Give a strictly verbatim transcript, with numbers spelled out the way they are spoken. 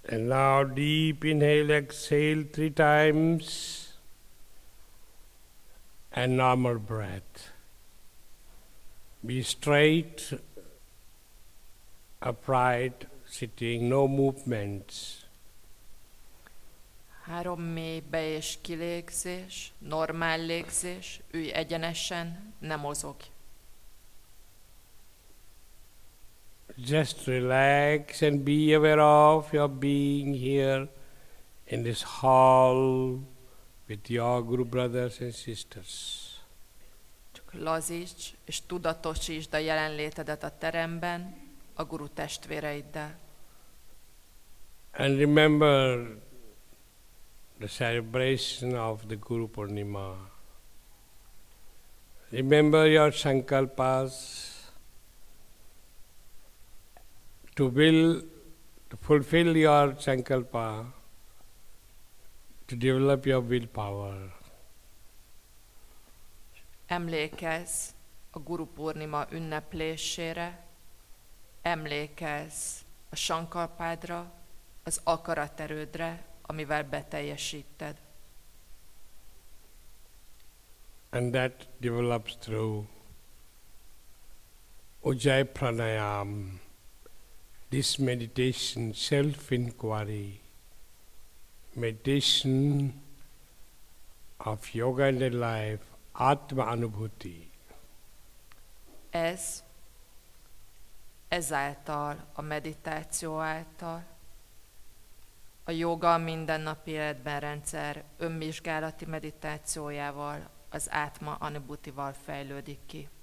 And now deep inhale, exhale three times. And normal breath. Be straight, upright, sitting, no movements. Három mély be- és kilégzés, normál légzés, ülj egyenesen, ne mozogj. Just relax and be aware of your being here in this hall with your Guru brothers and sisters. Csak lazíts és tudatosítsd a jelenlétedet a teremben, a guru testvéreiddel. And remember the celebration of the Guru Purnima. Remember your sankalpas to will, to fulfill your sankalpa, to develop your willpower. Emlékezz a Guru Purnima ünneplésére, emlékezz a sankalpádra, az akaraterődre, amivel beteljesíted. And that develops through Ujjayi Pranayam, this meditation, self-inquiry, meditation of yoga and life, Atma Anubhuti. Ez ezáltal, a meditáció által, a joga a mindennapi életben rendszer önvizsgálati meditációjával, az Átma Anubhutival fejlődik ki.